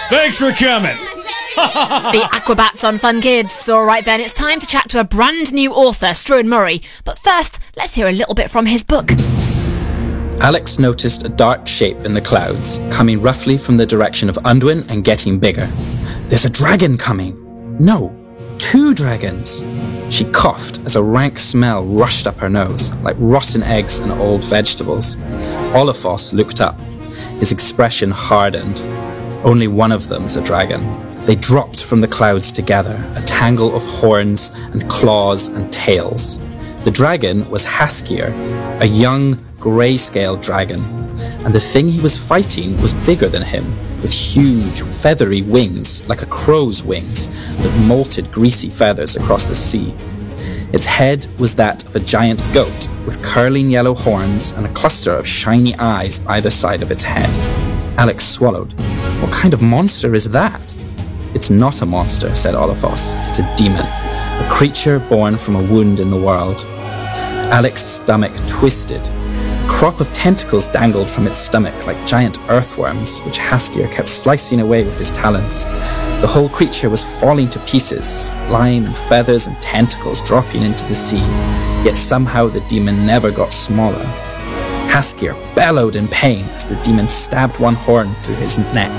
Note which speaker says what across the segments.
Speaker 1: Thanks for coming.
Speaker 2: The Aquabats on Fun Kids. All right then, it's time to chat to a brand new author, Struan Murray. But first, let's hear a little bit from his book.
Speaker 3: Alex noticed a dark shape in the clouds, coming roughly from the direction of Unduin and getting bigger. There's a dragon coming. No, 2 dragons. She coughed as a rank smell rushed up her nose, like rotten eggs and old vegetables. Olafos looked up. His expression hardened. Only one of them's a dragon. They dropped from the clouds together, a tangle of horns and claws and tails. The dragon was Haskir, a young, grey-scaled dragon, and the thing he was fighting was bigger than him, with huge, feathery wings, like a crow's wings, that molted greasy feathers across the sea. Its head was that of a giant goat, with curling yellow horns and a cluster of shiny eyes either side of its head. Alex swallowed. What kind of monster is that? It's not a monster, said Olafos. It's a demon, a creature born from a wound in the world. Alex's stomach twisted. A crop of tentacles dangled from its stomach like giant earthworms, which Haskir kept slicing away with his talons. The whole creature was falling to pieces, slime and feathers and tentacles dropping into the sea, yet somehow the demon never got smaller. Haskir bellowed in pain as the demon stabbed one horn through his neck.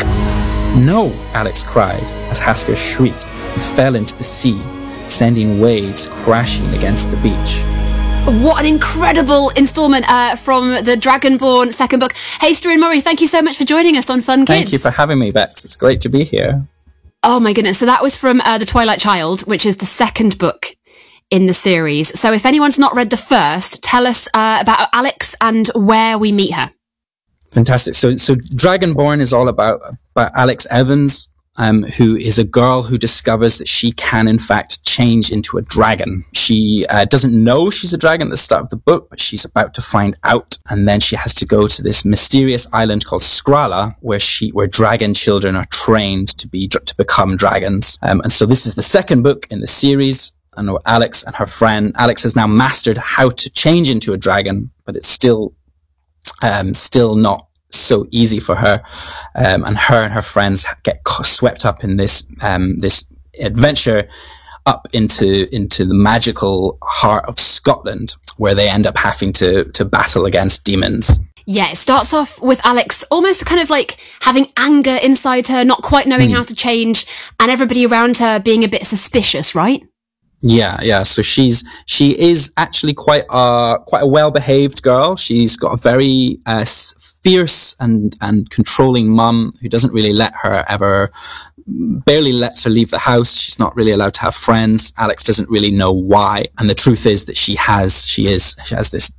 Speaker 3: No, Alex cried as Haskir shrieked and fell into the sea, sending waves crashing against the beach.
Speaker 4: What an incredible instalment from the Dragonborn second book. Hey, Struan Murray, thank you so much for joining us on Fun Kids.
Speaker 3: Thank you for having me, Bex. It's great to be here.
Speaker 4: Oh my goodness. So that was from The Twilight Child, which is the second book in the series. So if anyone's not read the first, tell us about Alex and where we meet her.
Speaker 3: Fantastic. So Dragonborn is all about Alex Evans, who is a girl who discovers that she can, in fact, change into a dragon. She doesn't know she's a dragon at the start of the book, but she's about to find out. And then she has to go to this mysterious island called Skrala, where dragon children are trained to become dragons. And so this is the second book in the series. And Alex and her friend, Alex has now mastered how to change into a dragon, but it's still not so easy for her, and her friends get swept up in this adventure up into the magical heart of Scotland, where they end up having to battle against demons.
Speaker 4: Yeah, it starts off with Alex almost kind of like having anger inside her, not quite knowing how to change, and everybody around her being a bit suspicious, right?
Speaker 3: Yeah. So she is actually quite a well-behaved girl. She's got a very fierce and controlling mum who doesn't really barely lets her leave the house. She's not really allowed to have friends. Alex doesn't really know why. And the truth is that she has this